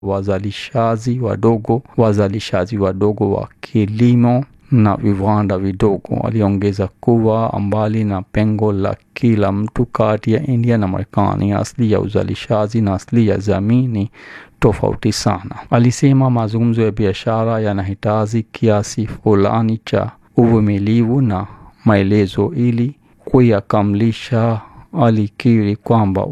wazalishaji wadogo wa kilimo na viwanda vidogo. Aliongeza kuwa mbali na pengo la kila mtu kati ya India na Marekani, asili ya uzalishaji na asili ya jamii ni tofauti sana. Alisema mazungumzo ya biashara yanahitaji kiasi fulani cha uvumilivu na maelezo ili kuyakamilisha. Alikiri kwamba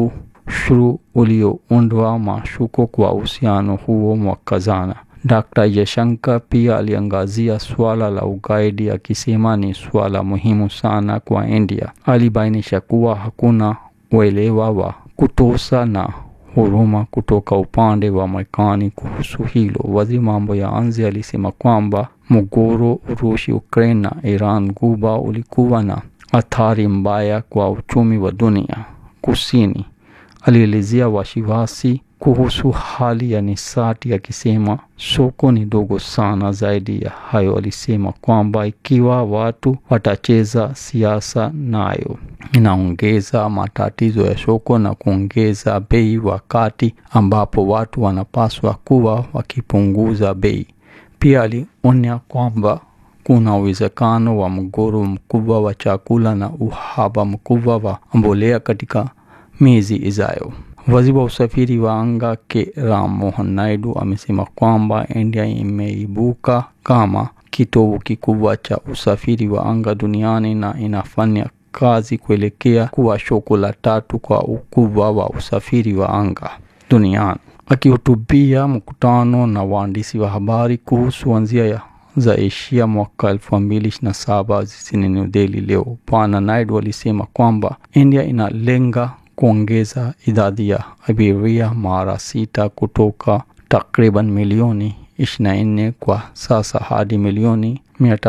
ushuru ulioundwa mashuko kwa uhusiano huo mwaka jana. Dr. Jaishankar pia aliangazia suala la ugaidi akisema ni suala muhimu sana kwa India. Alibainisha kuwa hakuna uelewa wa kutosha na huruma kutoka upande wa Marekani kuhusu hilo. Waziri mambo ya nje alisema kwamba mgogoro Urusi, Ukraine na Iran Ghuba ulikuwa na athari mbaya kwa uchumi wa dunia kusini. Alielezea wasiwasi kuhusu hali ya nishati akisema soko ni dogo sana. Zaidi ya hayo, alisema kwamba ikiwa watu watacheza siasa, nayo inaongeza matatizo ya soko na kuongeza bei wakati ambapo watu wanapaswa kuwa wakipunguza bei. Pia alionya kwamba kuna uwezekano wa mgogoro mkubwa wa chakula na uhaba mkubwa wa mbolea katika miezi ijayo. Waziri wa usafiri wa anga K. Ram Mohan Naidu amesema kwamba India imeibuka kama kitovu kikubwa cha usafiri wa anga duniani na inafanya kazi kuelekea kuwa soko la tatu kwa ukubwa wa usafiri wa anga duniani. Akihutubia mkutano na waandishi wa habari kuhusu anzia za Asia mwaka 2027 jijini New Delhi leo, Bwana Naidu alisema kwamba India inalenga kuongeza idadi ya abiria mara 6 kutoka takriban milioni 24 kwa sasa hadi milioni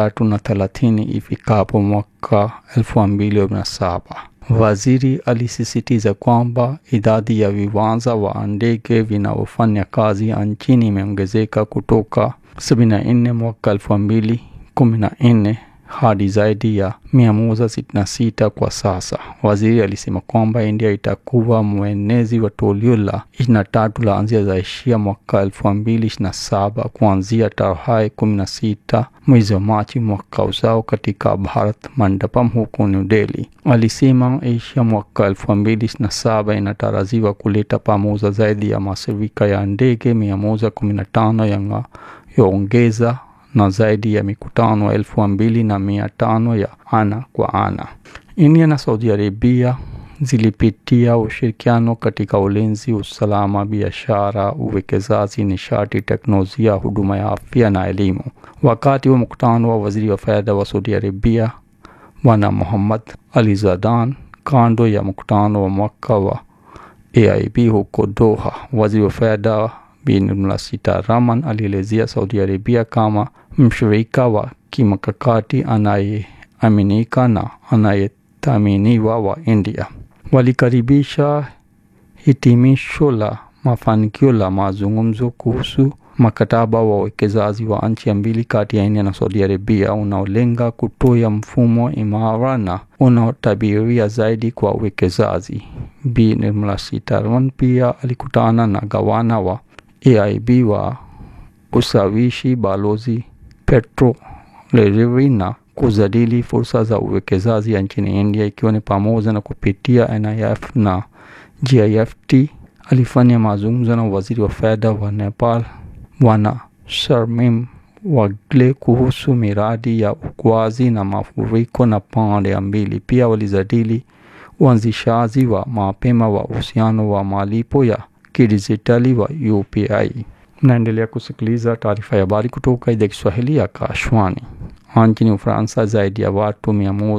330 ifikapo mwaka 2027. Waziri alisisitiza kwamba idadi ya viwanja wa ndege vinavyofanya kazi nchini imeongezeka kutoka 74 mwaka 2014 hadi zaidi ya 166 kwa sasa. Waziri alisema kwamba India itakuwa mwenezi wa toleo la 23 la anzia za Asia mwaka 2027 kuanzia tarehe 16 mwezi wa Machi mwaka ujao katika Bharat Mandapam huko New Delhi. Alisema Asia mwaka 2027 inatarajiwa kuleta pamoja zaidi ya mashirika ya ndege 115 yanayoongeza na zaidi ya mikutano 2,500 ya ana kwa ana. India na Saudi Arabia zilipitia ushirikiano katika ulinzi, usalama, biashara, uwekezaji, nishati, teknolojia, huduma ya afya na elimu. Wakati wa mkutano wa waziri wa fedha wa Saudi Arabia Bwana Muhammad Ali Zadan kando ya mkutano wa mwaka wa AIB huko Doha, waziri wa fedha Bi Nirmala Sitharaman alielezea Saudi Arabia kama mshirika wa kimkakati anayeaminika na anayethaminiwa wa India. Walikaribisha hitimisho la mafanikio la mazungumzo kuhusu mkataba wa uwekezaji wa nchi mbili kati ya India na Saudi Arabia unaolenga kutoa mfumo imara na unaotabiria zaidi kwa uwekezaji. Bi Nirmala Sitharaman pia alikutana na gavana wa AIB wa ushawishi Balozi Petro Lerevi na kujadili fursa za uwekezaji nchini India ikiwa ni pamoja na kupitia NIF na GIFT. Alifanya mazungumzo na waziri wa fedha wa Nepal Bwana Sharmim Wagle kuhusu miradi ya ukuaji na mafuriko na pande mbili. Pia walijadili uanzishaji wa mapema wa uhusiano wa malipo ya kidijitali wa UPI. Naendelea kusikiliza taarifa ya habari kutoka idhaa ya Kiswahili ya Akashwani. Nchini Ufaransa zaidi ya watu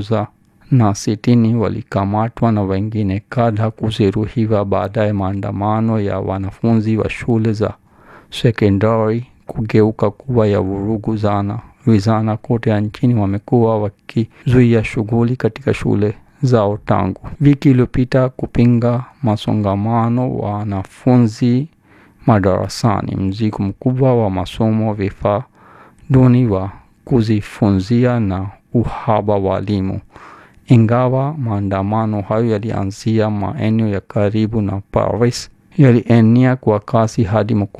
160 walikamatwa na wengine kadhaa kujeruhiwa baada ya maandamano ya wanafunzi wa shule za sekondari kugeuka kuwa ya vurugu zana. Vijana kote nchini wamekuwa wakizuia shughuli katika shule zao tangu wiki iliyopita kupinga masongamano wa wanafunzi madarasani, mzigo mkubwa wa masomo, vifaa duni wa kujifunzia na uhaba wa walimu. Ingawa maandamano hayo yalianzia maeneo ya karibu na Paris, yalienea kwa kasi hadi